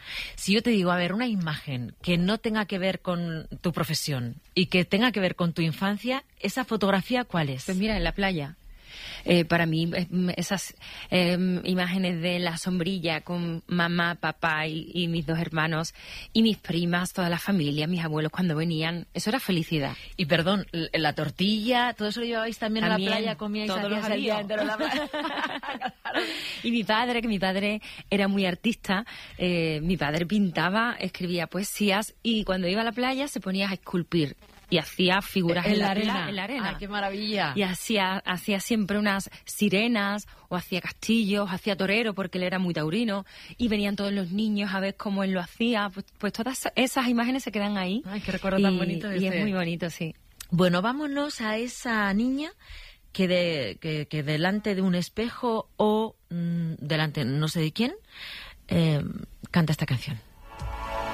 Si yo te digo, a ver, una imagen que no tenga que ver con tu profesión y que tenga que ver con tu infancia, ¿esa fotografía cuál es? Pues mira, en la playa. Para mí, esas imágenes de la sombrilla con mamá, papá y mis 2 hermanos y mis primas, toda la familia, mis abuelos cuando venían, eso era felicidad. Y perdón, la tortilla, ¿todo eso lo llevabais también a la playa? ¿Comíais todos los el día días? entero en la playa? Y mi padre era muy artista, mi padre pintaba, escribía poesías y cuando iba a la playa se ponía a esculpir. Y hacía figuras en la arena. ¡Ay, qué maravilla! Y hacía siempre unas sirenas, o hacía castillos, hacía torero, porque él era muy taurino. Y venían todos los niños a ver cómo él lo hacía. Pues todas esas imágenes se quedan ahí. ¡Ay, qué recuerdo tan bonito! Y es muy bonito, sí. Bueno, vámonos a esa niña que delante de un espejo o delante no sé de quién, canta esta canción.